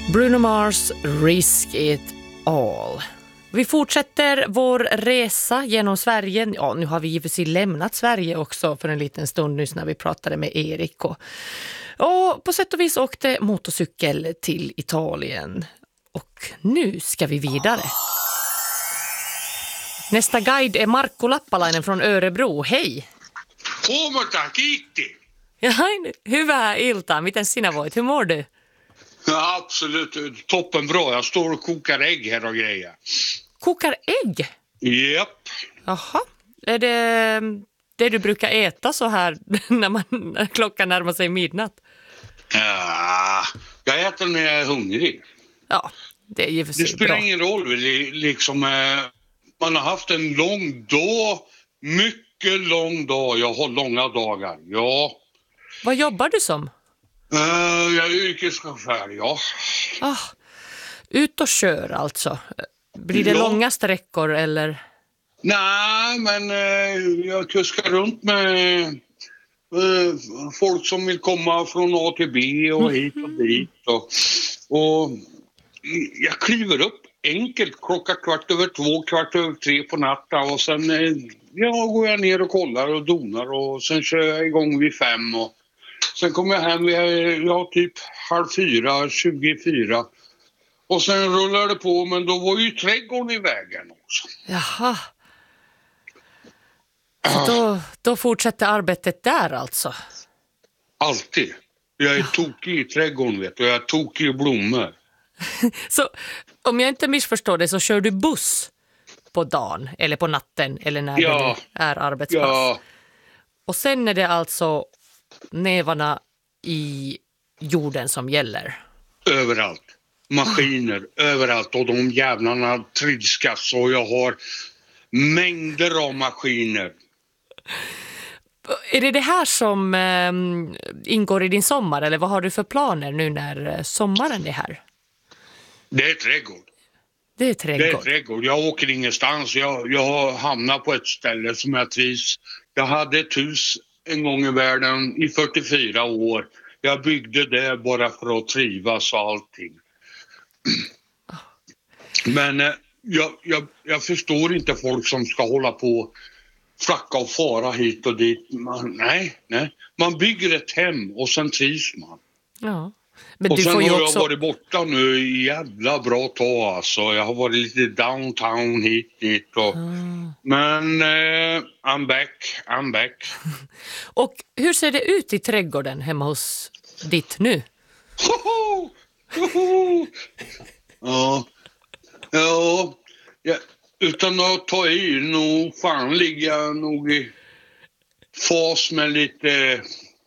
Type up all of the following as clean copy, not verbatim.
Bruno Mars, Risk It All. Vi fortsätter vår resa genom Sverige. Ja, nu har vi givetvis lämnat Sverige också för en liten stund nyss när vi pratade med Erik. Och på sätt och vis åkte motorcykel till Italien. Och nu ska vi vidare. Nästa guide är Markku Lappalainen från Örebro. Hej! Huomenta, kiitti. Ja, hyvää iltaa. Miten sinä voit? Hur mår du? Ja, absolut. Toppen bra. Jag står och kokar ägg här och grejer. Kokar ägg? Japp. Jaha. Är det du brukar äta så här när klockan närmar sig midnatt? Ja, jag äter när jag är hungrig. Ja, det är givetvis bra. Det spelar ingen roll. Liksom, man har haft en lång dag. Mycket lång dag. Jag har långa dagar. Ja. Vad jobbar du som? Jag är yrkeschaufför, ja. Ut och kör alltså. Blir det långa sträckor eller? Nej, men jag kuskar runt med folk som vill komma från A till B och hit och dit. Och jag kliver upp enkelt klockan 2:15, 2:15 på natten och sen går jag ner och kollar och donar och sen kör jag igång vid 5 och sen kommer jag hem vid typ 3:30, 24. Och sen rullar det på, men då var ju trädgården i vägen också. Jaha. Så då fortsätter arbetet där alltså? Alltid. Jag är tokig i trädgården, vet du. Jag är tokig i blommor. Så om jag inte missförstår det så kör du buss på dagen eller på natten eller när det är arbetspass? Ja. Och sen är det alltså nävarna i jorden som gäller? Överallt. Maskiner, överallt. Och de jävlarna trilskas och jag har mängder av maskiner. Är det här som ingår i din sommar eller vad har du för planer nu när sommaren är här? Det är trädgård. Det är trädgård. Jag åker ingenstans. Jag har hamnat på ett ställe som jag trivs. Jag hade ett hus en gång i världen i 44 år. Jag byggde det bara för att trivas och allting. Men jag förstår inte folk som ska hålla på flacka och fara hit och dit. Nej. Man bygger ett hem och sen trivs man. Ja. Men och du sen får ju har också... jag varit borta nu i jävla bra tag alltså. Jag har varit lite downtown hit och... Men I'm back. Och hur ser det ut i trädgården hemma hos ditt nu? Ja, utan att ta i nog fan ligga nog i fas med lite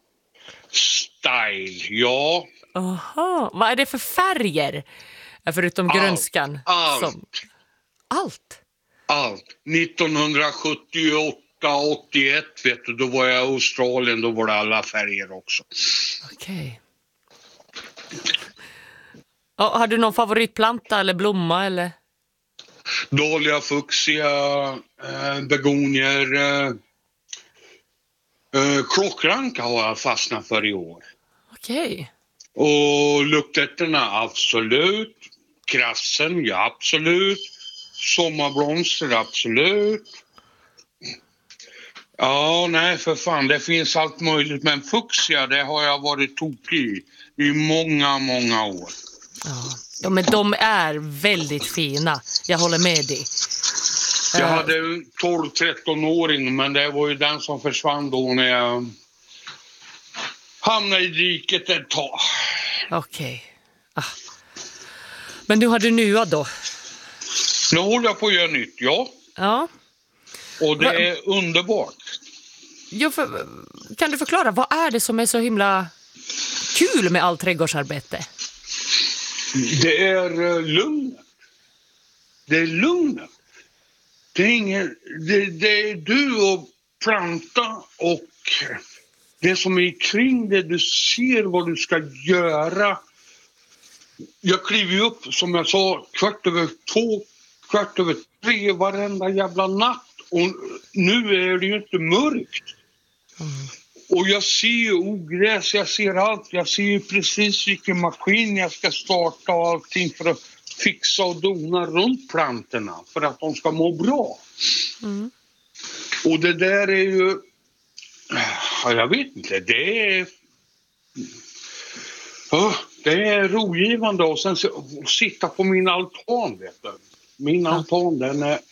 style, ja. Aha, vad är det för färger? Förutom grönskan. Allt? 1978, 81 vet du, då var jag i Australien, då var det alla färger också. Okej. Har du någon favoritplanta eller blomma eller? Dahlia, fuchsia, begonier, klockranka har jag fastnat för i år. Okej. Och luktärtorna, absolut. Krassen, ja absolut. Sommarblomster, absolut. Ja, nej för fan, det finns allt möjligt. Men fuchsia, det har jag varit tokig i många år. Ja, men de är väldigt fina. Jag håller med dig. Jag hade en 12-13-åring, men det var ju den som försvann då när jag hamnade i diket ett tag. Okej. Men nu har du nya då? Nu håller jag på att göra nytt, ja. Och det är underbart. Kan du förklara, vad är det som är så himla kul med allt trädgårdsarbete? Det är lugnet. Det är du och planta och det som är kring det. Du ser vad du ska göra. Jag kliver upp, som jag sa, 2:15, 2:15 varenda jävla natt. Och nu är det ju inte mörkt. Och jag ser ju ogräs, jag ser allt. Jag ser ju precis vilken maskin jag ska starta och allting för att fixa och dona runt plantorna för att de ska må bra. Mm. Och det där är ju, jag vet inte, det är rogivande och sen sitta på min altan, vet du. Min altan, den är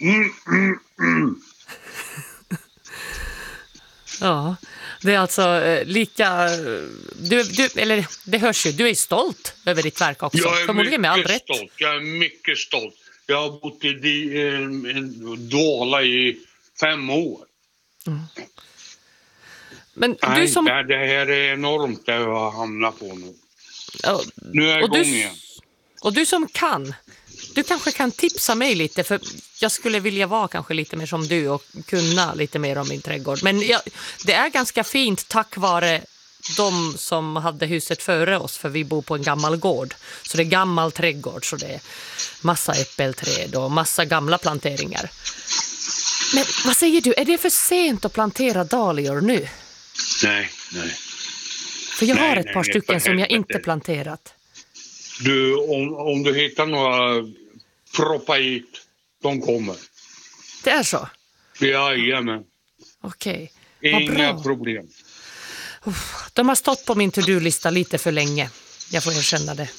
Ja, det är alltså lika... eller det hörs ju, du är stolt över ditt verk också. Jag är förmodligen med all mycket rätt. stolt. Jag är mycket stolt. Jag har bott i en dvala i 5 år. Mm. Men Nej, du som... det här är enormt det jag har hamnat på nu. Ja, Nu är jag igång igen. Och du som kan, du kanske kan tipsa mig lite, för jag skulle vilja vara kanske lite mer som du och kunna lite mer om min trädgård. Men det är ganska fint tack vare de som hade huset före oss, för vi bor på en gammal gård. Så det är gammal trädgård, så det är massa äppelträd och massa gamla planteringar. Men vad säger du, är det för sent att plantera dahlior nu? Nej. För jag har ett par stycken som jag inte planterat. Du, om du hittar några propait, de kommer. Det är så? Jajamän. Okej. Inga problem. De har stått på min to-do-lista lite för länge. Jag får erkänna det.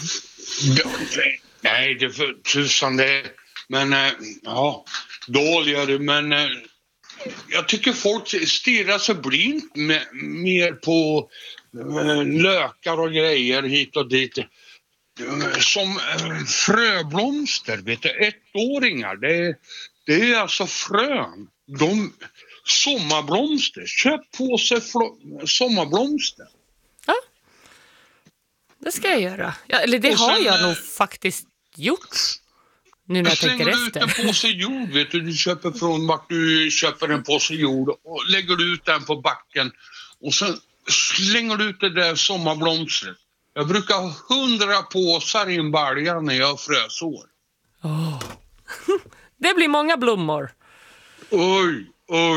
Nej, det är för tusan det. Men ja, dåligare. Men jag tycker folk stirrar sig blint mer på lökar och grejer hit och dit. Som fröblomster, vet du, 1-åringar. Det är alltså frön. Sommarblomster. Köp på sig sommarblomster. Ja, det ska jag göra. Ja, eller det har jag nog faktiskt gjort. Nu när jag tänker efter. Slänger du ut en påse jord, vet du. Du köper från vart du köper en påse jord och lägger ut den på backen. Och sen slänger du ut det där sommarblomstret. Jag brukar ha 100 påsar i en balja när jag har frösår. Oh. Det blir många blommor. Oj.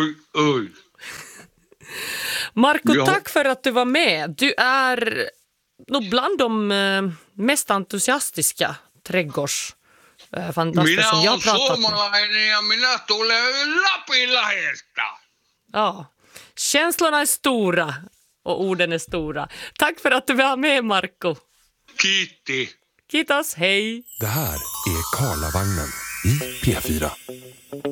Marco, tack för att du var med. Du är nog bland de mest entusiastiska trädgårdsfantaster som jag har pratat med. Minä tulee Lapin läheltä. Ja, känslorna är stora och orden är stora. Tack för att du var med, Marco. Kiitti. Kiitos, hej. Det här är Karlavagnen i P4.